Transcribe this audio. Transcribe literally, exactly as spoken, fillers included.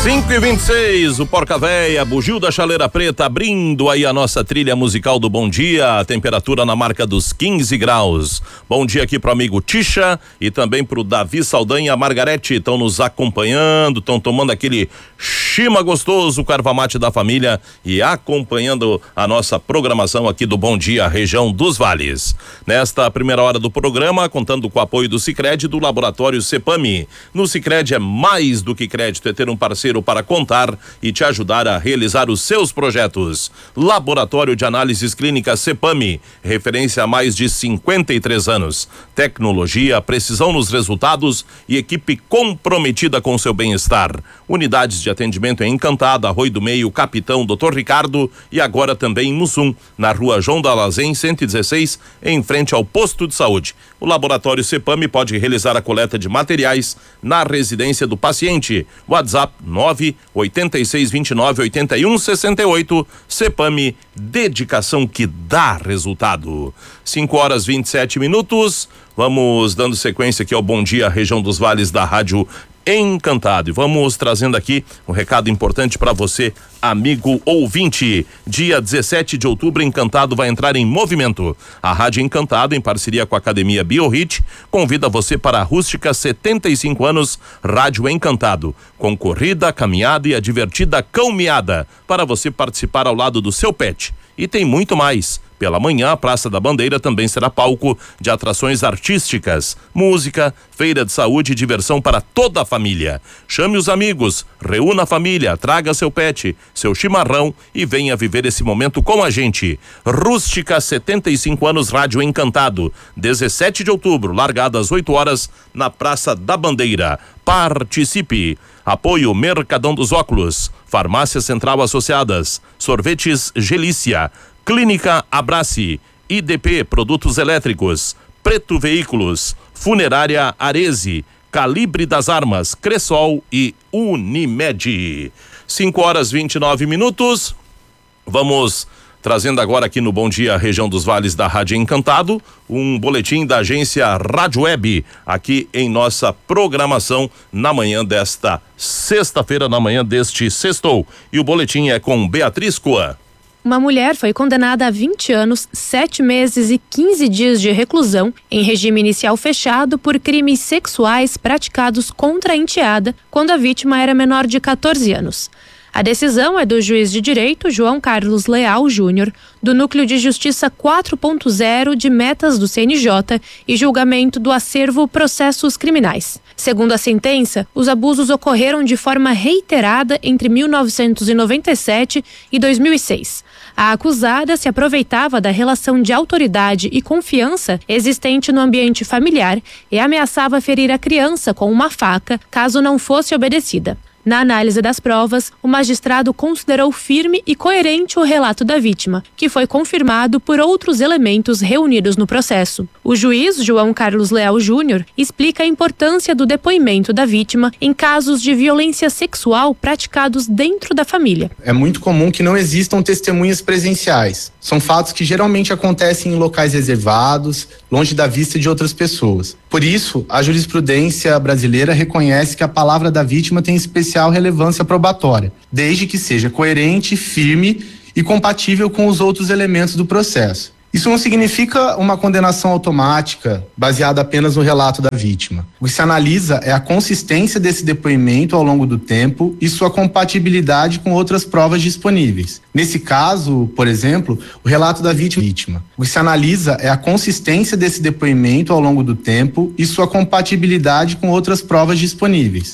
cinco e vinte e seis, o Porca Véia, bugio da Chaleira Preta, abrindo aí a nossa trilha musical do Bom Dia, a temperatura na marca dos quinze graus. Bom dia aqui pro amigo Tisha e também pro Davi Saldanha e a Margarete, estão nos acompanhando, estão tomando aquele chima gostoso, carva mate da família e acompanhando a nossa programação aqui do Bom Dia, região dos Vales. Nesta primeira hora do programa, contando com o apoio do Sicredi e do Laboratório Cepami. No Sicredi é mais do que crédito, é ter um parceiro para contar e te ajudar a realizar os seus projetos. Laboratório de Análises Clínicas Cepami, referência há mais de cinquenta e três anos. Tecnologia, precisão nos resultados e equipe comprometida com seu bem-estar. Unidades de atendimento em Encantada, Arroio do Meio, Capitão, doutor Ricardo e agora também em Mussum, na rua João Dalazen, cento e dezesseis, em frente ao posto de saúde. O Laboratório Cepami pode realizar a coleta de materiais na residência do paciente. WhatsApp nove oito seis dois nove oito um seis oito. Cepami, dedicação que dá resultado. cinco horas e vinte e sete minutos. Vamos dando sequência aqui ao Bom Dia, região dos Vales da Rádio Encantado. E vamos trazendo aqui um recado importante para você, amigo ouvinte. Dia dezessete de outubro, Encantado vai entrar em movimento. A Rádio Encantado, em parceria com a Academia BioHit, convida você para a Rústica setenta e cinco anos Rádio Encantado, com corrida, caminhada e a divertida cão-miada, para você participar ao lado do seu pet. E tem muito mais. Pela manhã, a Praça da Bandeira também será palco de atrações artísticas, música, feira de saúde e diversão para toda a família. Chame os amigos, reúna a família, traga seu pet, seu chimarrão e venha viver esse momento com a gente. Rústica setenta e cinco anos Rádio Encantado, dezessete de outubro, largada às oito horas na Praça da Bandeira. Participe. Apoio Mercadão dos Óculos, Farmácia Central Associadas, Sorvetes Gelícia, Clínica Abrace, I D P Produtos Elétricos, Preto Veículos, Funerária Arese, Calibre das Armas, Cressol e Unimed. cinco horas e vinte e nove minutos. Vamos trazendo agora aqui no Bom Dia, região dos Vales da Rádio Encantado, um boletim da agência Rádio Web, aqui em nossa programação na manhã desta sexta-feira, na manhã deste sextou. E o boletim é com Beatriz Coa. Uma mulher foi condenada a vinte anos, sete meses e quinze dias de reclusão em regime inicial fechado por crimes sexuais praticados contra a enteada quando a vítima era menor de quatorze anos. A decisão é do juiz de direito João Carlos Leal Júnior, do Núcleo de Justiça quatro ponto zero de Metas do C N J e julgamento do acervo Processos Criminais. Segundo a sentença, os abusos ocorreram de forma reiterada entre mil novecentos e noventa e sete e dois mil e seis. A acusada se aproveitava da relação de autoridade e confiança existente no ambiente familiar e ameaçava ferir a criança com uma faca caso não fosse obedecida. Na análise das provas, o magistrado considerou firme e coerente o relato da vítima, que foi confirmado por outros elementos reunidos no processo. O juiz João Carlos Leal Júnior explica a importância do depoimento da vítima em casos de violência sexual praticados dentro da família. É muito comum que não existam testemunhas presenciais. São fatos que geralmente acontecem em locais reservados, longe da vista de outras pessoas. Por isso, a jurisprudência brasileira reconhece que a palavra da vítima tem especial relevância probatória, desde que seja coerente, firme e compatível com os outros elementos do processo. Isso não significa uma condenação automática, baseada apenas no relato da vítima. O que se analisa é a consistência desse depoimento ao longo do tempo e sua compatibilidade com outras provas disponíveis. Nesse caso, por exemplo, o relato da vítima. O que se analisa é a consistência desse depoimento ao longo do tempo e sua compatibilidade com outras provas disponíveis.